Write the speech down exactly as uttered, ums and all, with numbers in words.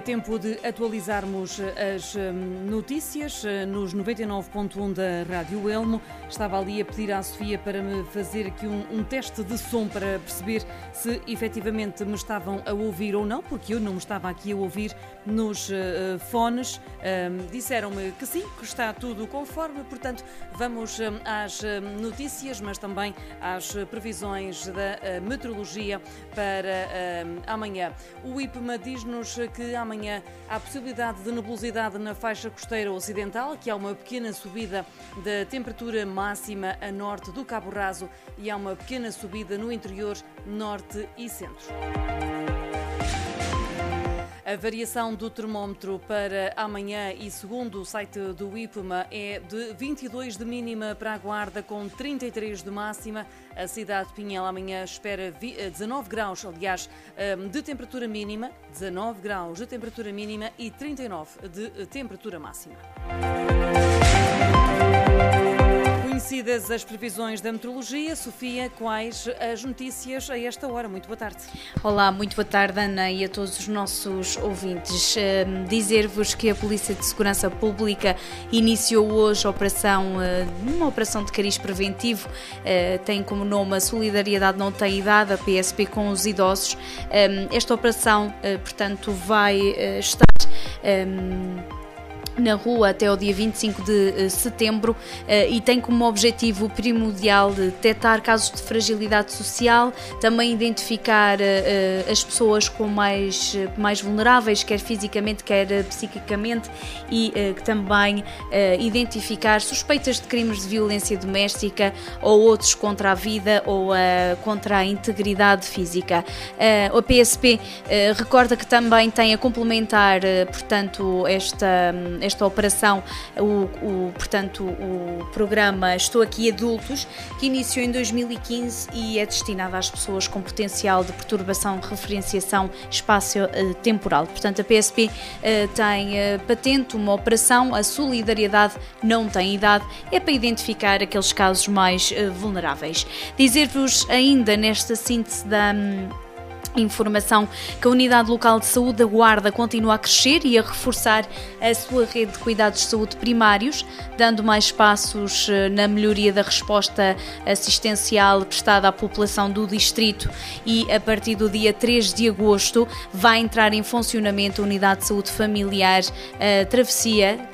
tempo de atualizarmos as notícias nos noventa e nove ponto um da Rádio Elmo. Estava ali a pedir à Sofia para me fazer aqui um, um teste de som para perceber se efetivamente me estavam a ouvir ou não, porque eu não me estava aqui a ouvir nos uh, fones. Uh, Disseram-me que sim, que está tudo conforme, portanto vamos uh, às uh, notícias, mas também às previsões da uh, meteorologia para uh, amanhã. O IPMA diz-nos que amanhã há possibilidade de nebulosidade na faixa costeira ocidental, que há uma pequena subida da temperatura máxima a norte do Cabo Raso e há uma pequena subida no interior norte e centro. A variação do termómetro para amanhã e segundo o site do IPMA é de vinte e dois de mínima para a Guarda com trinta e três de máxima. A cidade de Pinhel amanhã espera dezanove graus, aliás, de temperatura mínima, dezanove graus de temperatura mínima e trinta e nove de temperatura máxima. Conhecidas as previsões da meteorologia, Sofia, quais as notícias a esta hora? Muito boa tarde. Olá, muito boa tarde, Ana, e a todos os nossos ouvintes. Uh, dizer-vos que a Polícia de Segurança Pública iniciou hoje a operação, uh, uma operação de cariz preventivo, uh, tem como nome a Solidariedade Não Tem Idade, a P S P com os idosos. Um, esta operação, uh, portanto, vai uh, estar... Um, na rua até ao dia vinte e cinco de setembro e tem como objetivo primordial detectar casos de fragilidade social, também identificar as pessoas com mais, mais vulneráveis, quer fisicamente, quer psiquicamente, e também identificar suspeitas de crimes de violência doméstica ou outros contra a vida ou contra a integridade física. A P S P recorda que também tem a complementar, portanto, esta esta operação, o, o, portanto, o programa Estou Aqui Adultos, que iniciou em dois mil e quinze e é destinado às pessoas com potencial de perturbação, referenciação espaço-temporal. Portanto, a P S P uh, tem uh, patente uma operação, a Solidariedade Não Tem Idade, é para identificar aqueles casos mais uh, vulneráveis. Dizer-vos ainda nesta síntese da... Um, informação que a Unidade Local de Saúde da Guarda continua a crescer e a reforçar a sua rede de cuidados de saúde primários, dando mais passos na melhoria da resposta assistencial prestada à população do distrito, e a partir do dia três de agosto vai entrar em funcionamento a Unidade de Saúde Familiar a Travessia,